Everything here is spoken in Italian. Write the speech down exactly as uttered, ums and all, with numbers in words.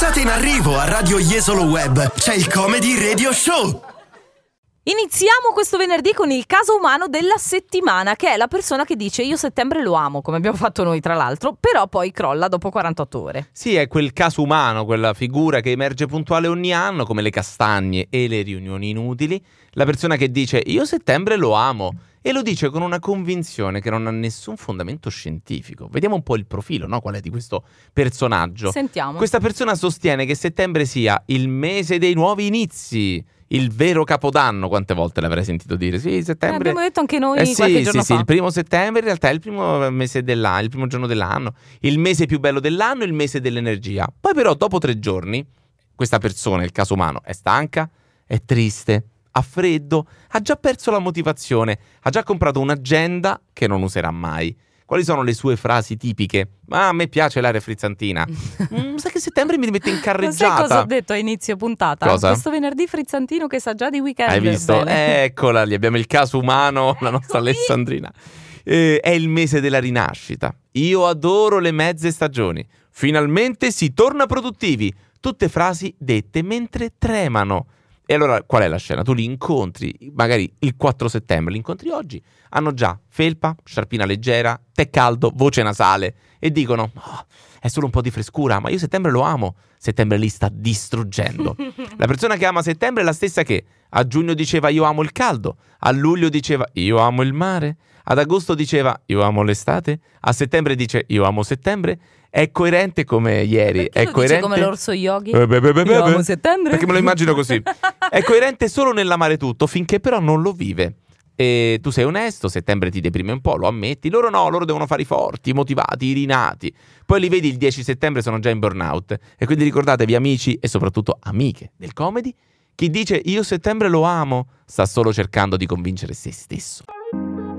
Scusate in arrivo, a Radio Jesolo Web c'è il Comedy Radio Show. Iniziamo questo venerdì con il caso umano della settimana, che è la persona che dice io settembre lo amo, come abbiamo fatto noi tra l'altro, però poi crolla dopo quarantotto ore. Sì, è quel caso umano, quella figura che emerge puntuale ogni anno, come le castagne e le riunioni inutili. La persona che dice io settembre lo amo e lo dice con una convinzione che non ha nessun fondamento scientifico. Vediamo un po' il profilo, no? Qual è di questo personaggio? Sentiamo. Questa persona sostiene che settembre sia il mese dei nuovi inizi, il vero capodanno. Quante volte l'avrei sentito dire? Sì, settembre. Eh, abbiamo detto anche noi eh sì, qualche sì, giorno sì, fa. il primo settembre in realtà è il primo mese dell'anno, il primo giorno dell'anno, il mese più bello dell'anno, il mese dell'energia. Poi però dopo tre giorni questa persona, il caso umano, è stanca, è triste, ha freddo, ha già perso la motivazione, ha già comprato un'agenda che non userà mai. Quali sono le sue frasi tipiche? Ah, a me piace l'aria frizzantina. mm, sai che settembre mi mette in carreggiata. Non sai cosa ho detto a inizio puntata? Cosa? Questo venerdì frizzantino che sa già di weekend. Hai visto? Bene. Eccola lì, abbiamo il caso umano, la nostra Eccomi. Alessandrina. Eh, è il mese della rinascita. Io adoro le mezze stagioni. Finalmente si torna produttivi. Tutte frasi dette mentre tremano. E allora qual è la scena? Tu li incontri magari il quattro settembre, li incontri oggi, hanno già felpa, sciarpina leggera, tè caldo, voce nasale e dicono oh, è solo un po' di frescura, ma io settembre lo amo. Settembre li sta distruggendo. La persona che ama settembre è la stessa che a giugno diceva io amo il caldo, a luglio diceva io amo il mare, ad agosto diceva io amo l'estate, a settembre dice io amo settembre. È coerente come ieri. Perché è lo coerente dice come l'orso Yogi? Eh, beh, beh, beh, Io beh. amo settembre. Perché me lo immagino così. È coerente solo nell'amare tutto, finché però non lo vive. E tu sei onesto, settembre ti deprime un po', lo ammetti. Loro no, loro devono fare i forti, i motivati, i rinati. Poi li vedi il dieci settembre sono già in burnout. E quindi ricordatevi, amici e soprattutto amiche del comedy, chi dice io settembre lo amo sta solo cercando di convincere se stesso.